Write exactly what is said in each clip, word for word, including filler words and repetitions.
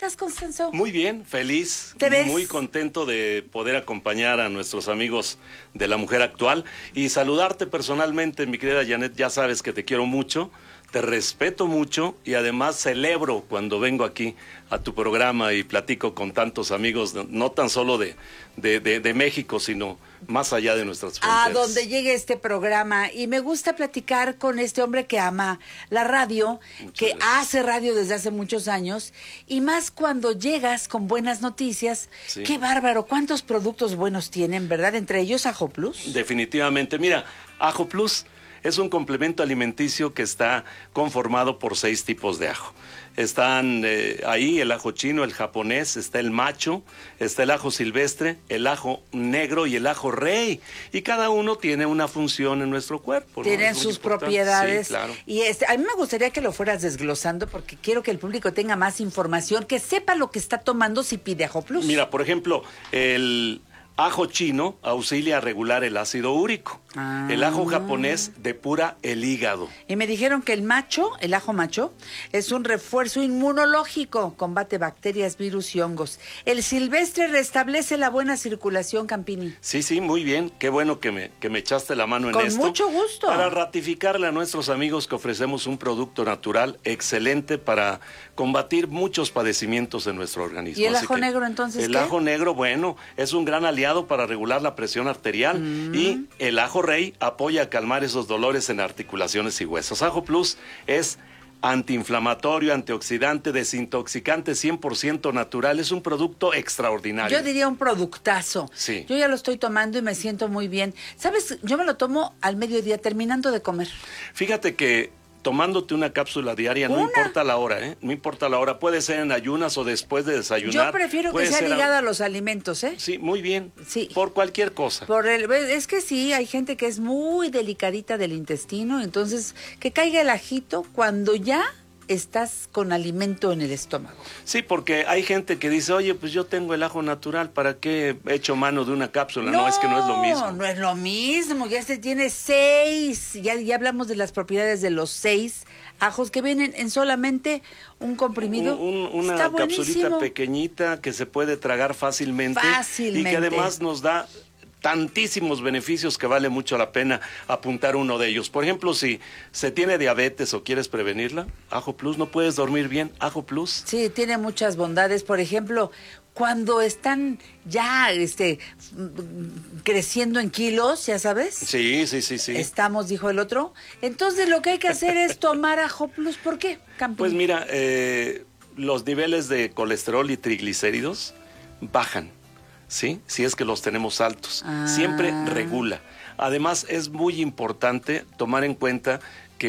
estás, Constanzo? Muy bien, feliz, ¿Te ves? Muy contento de poder acompañar a nuestros amigos de La Mujer Actual y saludarte personalmente, mi querida Janet. Ya sabes que te quiero mucho, te respeto mucho y además celebro cuando vengo aquí a tu programa y platico con tantos amigos, no tan solo de, de, de, de México, sino más allá de nuestras fronteras. A donde llegue este programa. Y me gusta platicar con este hombre que ama la radio, Muchas que gracias. hace radio desde hace muchos años, y más cuando llegas con buenas noticias. Sí. Qué bárbaro, cuántos productos buenos tienen, ¿verdad? Entre ellos Ajo Plus. Definitivamente. Mira, Ajo Plus es un complemento alimenticio que está conformado por seis tipos de ajo. Están eh, ahí el ajo chino, el japonés, está el macho, está el ajo silvestre, el ajo negro y el ajo rey. Y cada uno tiene una función en nuestro cuerpo, ¿no? Tienen Es muy sus importante. propiedades. Sí, claro. Y este, a mí me gustaría que lo fueras desglosando porque quiero que el público tenga más información, que sepa lo que está tomando si pide Ajo Plus. Mira, por ejemplo, el ajo chino auxilia a regular el ácido úrico. Ah. El ajo japonés depura el hígado. Y me dijeron que el macho, el ajo macho, es un refuerzo inmunológico, combate bacterias, virus y hongos. El silvestre restablece la buena circulación, Campini. Sí, sí, muy bien. Qué bueno que me, que me echaste la mano en Con esto. mucho gusto. Para ratificarle a nuestros amigos que ofrecemos un producto natural excelente para combatir muchos padecimientos en nuestro organismo. ¿Y el Así ajo que negro, entonces, El qué? ajo negro, bueno, es un gran aliado para regular la presión arterial. Mm. Y el ajo rey apoya a calmar esos dolores en articulaciones y huesos. Ajo Plus es antiinflamatorio, antioxidante, desintoxicante, cien por ciento natural. Es un producto extraordinario. Yo diría un productazo. Sí. Yo ya lo estoy tomando y me siento muy bien. ¿Sabes? Yo me lo tomo al mediodía terminando de comer. Fíjate que tomándote una cápsula diaria, no ¿Una? importa la hora, ¿eh? No importa la hora. Puede ser en ayunas o después de desayunar. Yo prefiero que Puede sea ser a- ligada a los alimentos, ¿eh? Sí, muy bien. Sí. Por cualquier cosa. Por el, es que sí, hay gente que es muy delicadita del intestino, entonces que caiga el ajito cuando ya estás con alimento en el estómago. Sí, porque hay gente que dice, oye, pues yo tengo el ajo natural, ¿para qué he hecho mano de una cápsula? No, es que no es lo mismo. No es lo mismo, ya se tiene seis, ya, ya hablamos de las propiedades de los seis ajos que vienen en solamente un comprimido. Un- un- una Está capsulita buenísimo. pequeñita que se puede tragar fácilmente. Fácilmente. Y que además nos da tantísimos beneficios que vale mucho la pena apuntar uno de ellos. Por ejemplo, si se tiene diabetes o quieres prevenirla, Ajo Plus, no puedes dormir bien, Ajo Plus. Sí, tiene muchas bondades. Por ejemplo, cuando están ya este mm, creciendo en kilos, ya sabes. Sí, sí, sí, sí. Estamos, dijo el otro. Entonces lo que hay que hacer es tomar Ajo Plus. ¿Por qué, Campín? Pues mira, eh, los niveles de colesterol y triglicéridos bajan, ¿sí? Si es que los tenemos altos. Ah. Siempre regula. Además, es muy importante tomar en cuenta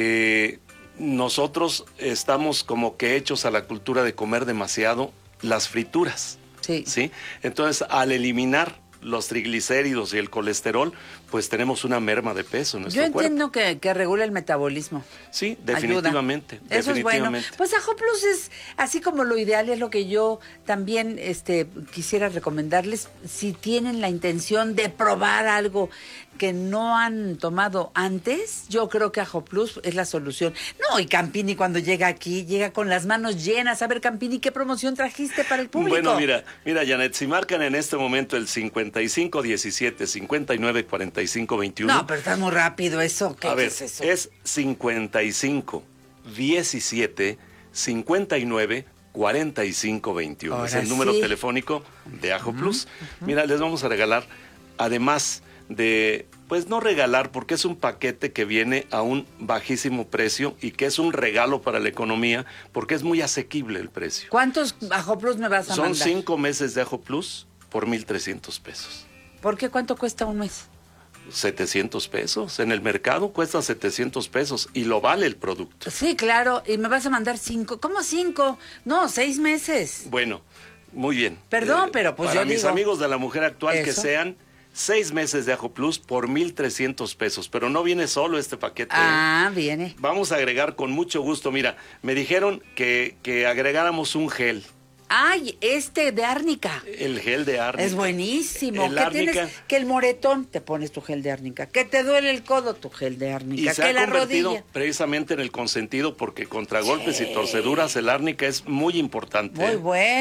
que nosotros estamos como que hechos a la cultura de comer demasiado las frituras. Sí. ¿Sí? Entonces, al eliminar los triglicéridos y el colesterol, pues tenemos una merma de peso en nuestro Yo cuerpo. entiendo que, que regula el metabolismo. Sí, Ayuda. definitivamente. Eso es bueno. definitivamente. Pues Ajo Plus es así como lo ideal, es lo que yo también este, quisiera recomendarles. Si tienen la intención de probar algo que no han tomado antes, yo creo que Ajo Plus es la solución. No, y Campini cuando llega aquí, llega con las manos llenas. A ver, Campini, ¿qué promoción trajiste para el público? Bueno, mira, mira, Janet, si marcan en este momento el cincuenta y cinco diecisiete cincuenta y nueve cuarenta y cinco veintiuno. No, pero está muy rápido eso. ¿Qué, A qué ver, es eso? es cincuenta y cinco diecisiete cincuenta y nueve cuarenta y cinco veintiuno. Es Ahora el número sí. telefónico de Ajo Plus. Mira, les vamos a regalar, además de, pues no regalar, porque es un paquete que viene a un bajísimo precio y que es un regalo para la economía, porque es muy asequible el precio. ¿Cuántos Ajo Plus me vas a Son mandar? cinco meses de Ajo Plus por mil trescientos pesos. ¿Por qué? ¿Cuánto cuesta un mes? setecientos pesos. En el mercado cuesta setecientos pesos y lo vale el producto. Sí, claro. Y me vas a mandar cinco. ¿Cómo cinco? No, seis meses. Bueno, muy bien. Perdón, pero pues para yo mis digo- amigos de La Mujer Actual, que Eso. sean seis meses de Ajo Plus por mil trescientos pesos. Pero no viene solo este paquete. Ah, viene. Vamos a agregar con mucho gusto. Mira, me dijeron que, que agregáramos un gel. Ay, este de árnica. El gel de árnica. Es buenísimo. El ¿Qué árnica. tienes? Que el moretón, te pones tu gel de árnica. Que te duele el codo, tu gel de Y árnica. se Que ha la convertido rodilla. precisamente en el consentido porque contra golpes y torceduras el árnica es muy importante. Muy ¿eh? bueno.